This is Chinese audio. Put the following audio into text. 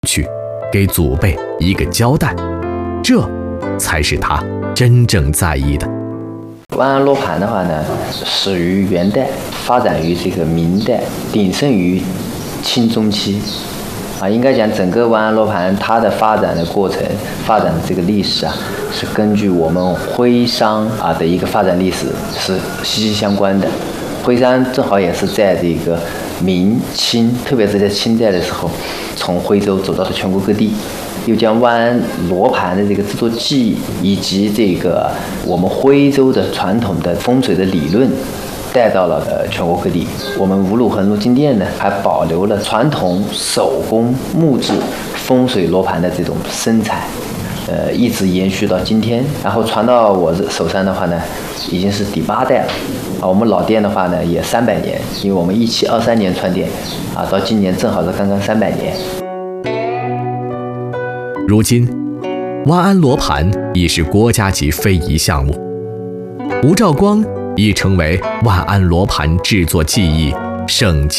去，给祖辈一个交代，这才是他真正在意的。 万安罗盘的话呢，始于元代，发展于这个明代，鼎盛于清中期。应该讲整个万安罗盘它的发展的过程、发展的这个历史是根据我们徽商的一个发展历史是息息相关的。徽商正好也是在这个明清，特别是在清代的时候，从徽州走到了全国各地，又将万安罗盘的这个制作技艺以及这个我们徽州的传统的风水的理论带到了全国各地。我们五路横路金殿呢，还保留了传统手工木质风水罗盘的这种生产，一直延续到今天。然后传到我手上的话呢，已经是第8代了。我们老店的话呢，也300年，因为我们1723年创店，到今年正好是刚刚300年。 如今，万安罗盘已是国家级非遗项目，吴兆光已成为万安罗盘制作技艺盛极